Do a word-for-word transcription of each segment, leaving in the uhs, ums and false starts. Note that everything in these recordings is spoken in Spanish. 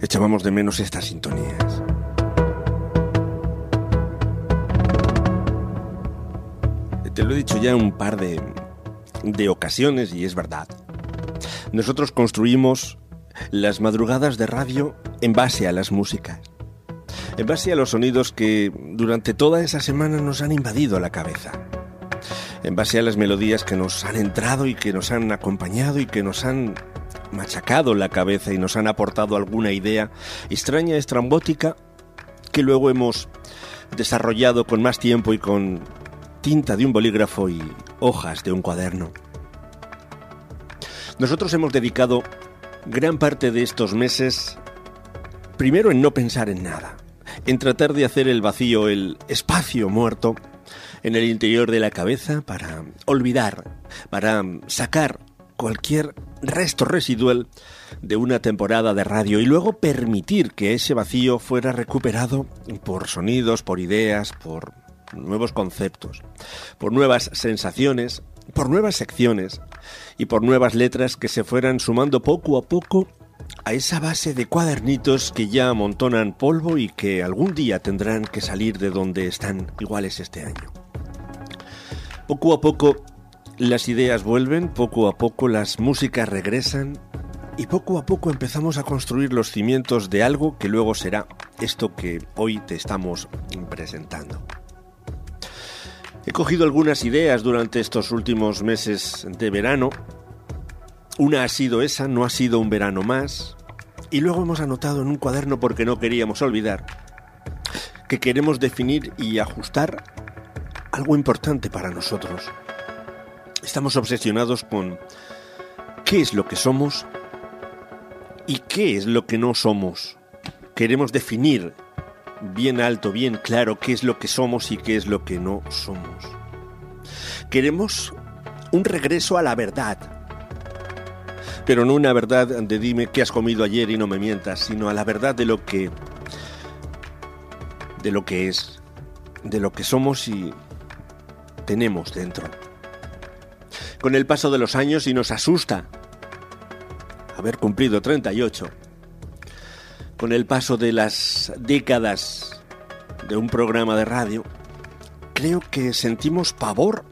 echábamos de menos estas sintonías. Te lo he dicho ya un par de, de ocasiones y es verdad. Nosotros construimos las madrugadas de radio en base a las músicas, en base a los sonidos que durante toda esa semana nos han invadido la cabeza, en base a las melodías que nos han entrado y que nos han acompañado y que nos han machacado la cabeza y nos han aportado alguna idea extraña, estrambótica, que luego hemos desarrollado con más tiempo y con tinta de un bolígrafo y hojas de un cuaderno. Nosotros hemos dedicado gran parte de estos meses primero en no pensar en nada, en tratar de hacer el vacío, el espacio muerto en el interior de la cabeza para olvidar, para sacar cualquier resto residual de una temporada de radio y luego permitir que ese vacío fuera recuperado por sonidos, por ideas, por nuevos conceptos, por nuevas sensaciones, por nuevas secciones y por nuevas letras que se fueran sumando poco a poco a esa base de cuadernitos que ya amontonan polvo y que algún día tendrán que salir de donde están iguales este año. Poco a poco las ideas vuelven, poco a poco las músicas regresan y poco a poco empezamos a construir los cimientos de algo que luego será esto que hoy te estamos presentando. He cogido algunas ideas durante estos últimos meses de verano. Una ha sido esa, no ha sido un verano más. Y luego hemos anotado en un cuaderno, porque no queríamos olvidar, que queremos definir y ajustar algo importante para nosotros. Estamos obsesionados con qué es lo que somos y qué es lo que no somos. Queremos definir bien alto, bien claro qué es lo que somos y qué es lo que no somos. Queremos un regreso a la verdad, pero no una verdad de dime qué has comido ayer y no me mientas, sino a la verdad de lo que de lo que es, de lo que somos y tenemos dentro. Con el paso de los años, y nos asusta haber cumplido treinta y ocho, con el paso de las décadas de un programa de radio, creo que sentimos pavor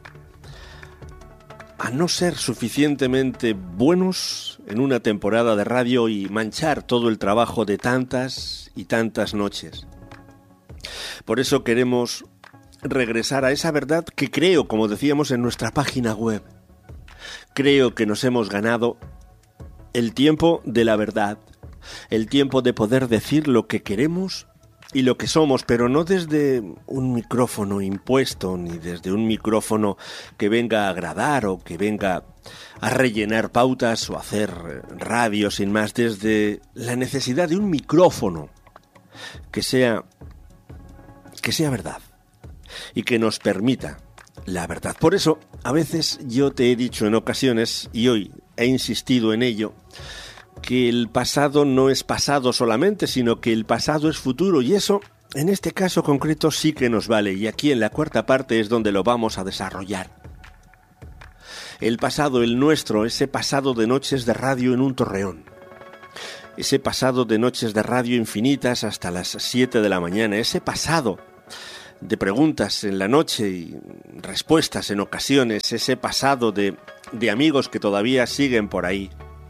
a no ser suficientemente buenos en una temporada de radio y manchar todo el trabajo de tantas y tantas noches. Por eso queremos regresar a esa verdad que creo, como decíamos en nuestra página web, creo que nos hemos ganado el tiempo de la verdad. El tiempo de poder decir lo que queremos y lo que somos, pero no desde un micrófono impuesto, ni desde un micrófono que venga a agradar o que venga a rellenar pautas o hacer radio sin más, desde la necesidad de un micrófono que sea, que sea verdad y que nos permita la verdad. Por eso, a veces yo te he dicho en ocasiones, y hoy he insistido en ello, que el pasado no es pasado solamente, sino que el pasado es futuro, y eso, en este caso concreto, sí que nos vale, y aquí en la cuarta parte es donde lo vamos a desarrollar. El pasado, el nuestro, ese pasado de noches de radio en un torreón, ese pasado de noches de radio infinitas hasta las siete de la mañana, ese pasado de preguntas en la noche y respuestas en ocasiones, ese pasado de, de amigos que todavía siguen por ahí.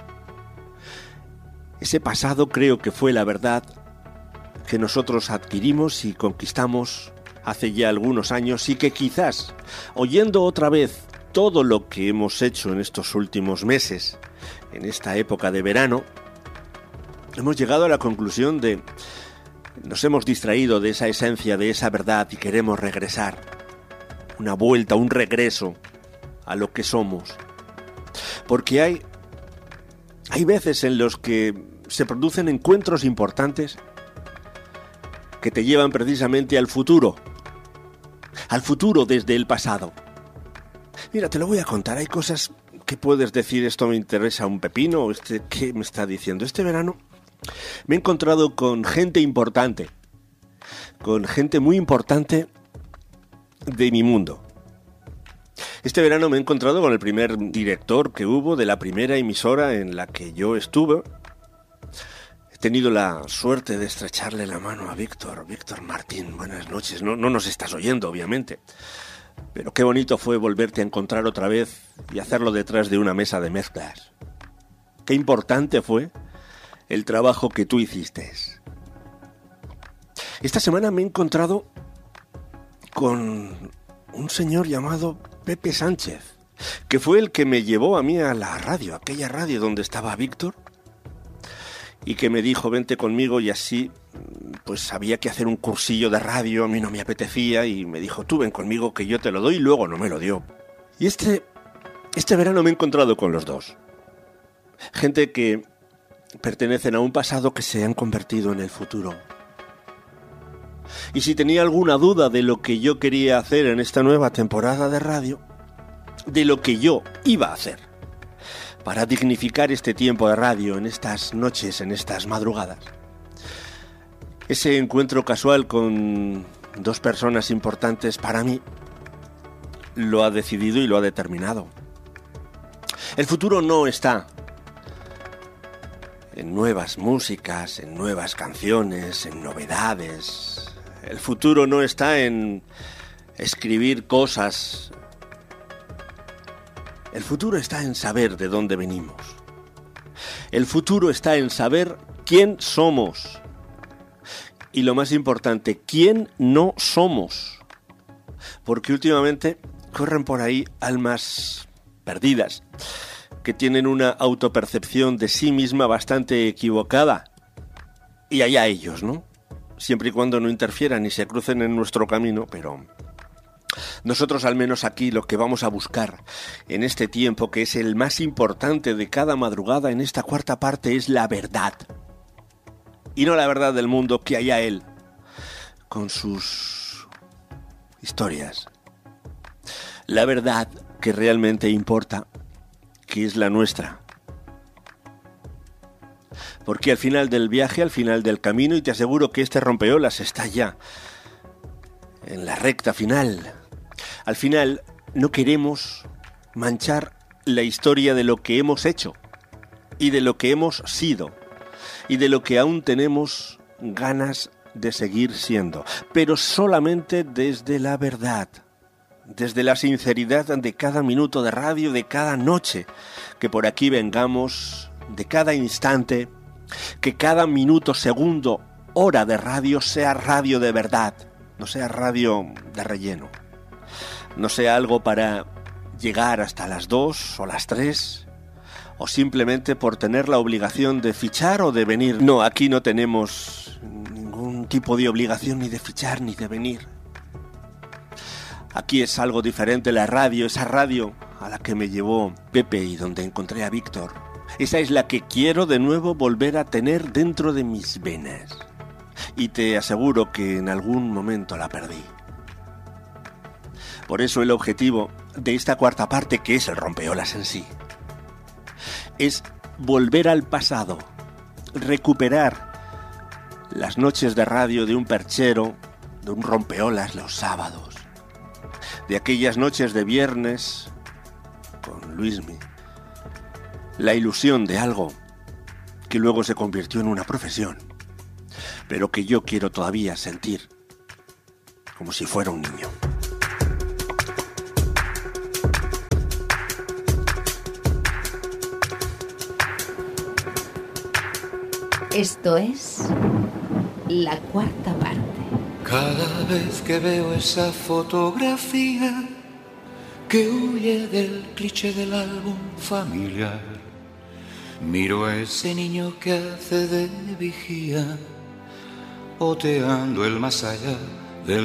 Ese pasado creo que fue la verdad que nosotros adquirimos y conquistamos hace ya algunos años y que quizás, oyendo otra vez todo lo que hemos hecho en estos últimos meses, en esta época de verano, hemos llegado a la conclusión de nos hemos distraído de esa esencia, de esa verdad y queremos regresar. Una vuelta, un regreso a lo que somos. Porque hay, hay veces en los que se producen encuentros importantes que te llevan precisamente al futuro, al futuro desde el pasado. Mira, te lo voy a contar, hay cosas que puedes decir, esto me interesa un pepino, este, ¿qué me está diciendo? Este verano me he encontrado con gente importante, con gente muy importante de mi mundo. Este verano me he encontrado con el primer director que hubo de la primera emisora en la que yo estuve. tenido la suerte de estrecharle la mano a Víctor. Víctor Martín, buenas noches. No, no nos estás oyendo, obviamente. Pero qué bonito fue volverte a encontrar otra vez y hacerlo detrás de una mesa de mezclas. Qué importante fue el trabajo que tú hiciste. Esta semana me he encontrado con un señor llamado Pepe Sánchez, que fue el que me llevó a mí a la radio, aquella radio donde estaba Víctor, y que me dijo, vente conmigo, y así pues había que hacer un cursillo de radio, a mí no me apetecía, y me dijo, tú ven conmigo que yo te lo doy, y luego no me lo dio. Y este, este verano me he encontrado con los dos. Gente que pertenecen a un pasado que se han convertido en el futuro. Y si tenía alguna duda de lo que yo quería hacer en esta nueva temporada de radio, de lo que yo iba a hacer para dignificar este tiempo de radio en estas noches, en estas madrugadas, ese encuentro casual con dos personas importantes para mí lo ha decidido y lo ha determinado. El futuro no está en nuevas músicas, en nuevas canciones, en novedades. El futuro no está en escribir cosas. El futuro está en saber de dónde venimos. El futuro está en saber quién somos. Y lo más importante, quién no somos. Porque últimamente corren por ahí almas perdidas, que tienen una autopercepción de sí misma bastante equivocada. Y allá ellos, ¿no? Siempre y cuando no interfieran y se crucen en nuestro camino, pero nosotros al menos aquí lo que vamos a buscar en este tiempo, que es el más importante de cada madrugada en esta cuarta parte, es la verdad. Y no la verdad del mundo, que haya él, con sus historias. La verdad que realmente importa, que es la nuestra. Porque al final del viaje, al final del camino, y te aseguro que este rompeolas está ya en la recta final, al final no queremos manchar la historia de lo que hemos hecho y de lo que hemos sido y de lo que aún tenemos ganas de seguir siendo, pero solamente desde la verdad, desde la sinceridad de cada minuto de radio, de cada noche que por aquí vengamos, de cada instante, que cada minuto, segundo, hora de radio sea radio de verdad, no sea radio de relleno, no sea algo para llegar hasta las dos o las tres, o simplemente por tener la obligación de fichar o de venir. No, aquí no tenemos ningún tipo de obligación ni de fichar ni de venir. Aquí es algo diferente la radio, esa radio a la que me llevó Pepe y donde encontré a Víctor. Esa es la que quiero de nuevo volver a tener dentro de mis venas. Y te aseguro que en algún momento la perdí. Por eso el objetivo de esta cuarta parte, que es el rompeolas en sí, es volver al pasado, recuperar las noches de radio de un perchero, de un rompeolas los sábados, de aquellas noches de viernes con Luismi, la ilusión de algo que luego se convirtió en una profesión, pero que yo quiero todavía sentir como si fuera un niño. Esto es la cuarta parte. Cada vez que veo esa fotografía que huye del cliché del álbum familiar, miro a ese niño que hace de vigía, oteando el más allá